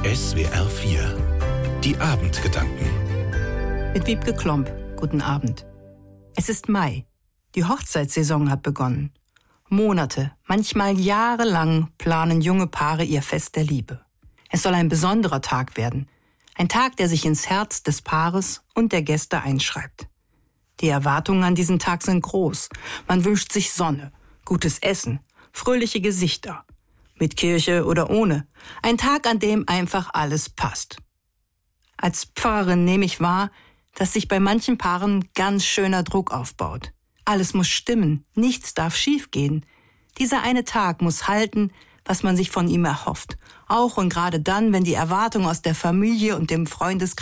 SWR 4 Die Abendgedanken Mit Wiebke Klomp, guten Abend. Es ist Mai. Die Hochzeitssaison hat begonnen. Monate, manchmal jahrelang planen junge Paare ihr Fest der Liebe. Es soll ein besonderer Tag werden. Ein Tag, der sich ins Herz des Paares und der Gäste einschreibt. Die Erwartungen an diesen Tag sind groß. Man wünscht sich Sonne, gutes Essen, fröhliche Gesichter. Mit Kirche oder ohne. Ein Tag, an dem einfach alles passt. Als Pfarrerin nehme ich wahr, dass sich bei manchen Paaren ganz schöner Druck aufbaut. Alles muss stimmen, nichts darf schiefgehen. Dieser eine Tag muss halten, was man sich von ihm erhofft. Auch und gerade dann, wenn die Erwartungen aus der Familie und dem Freundeskreis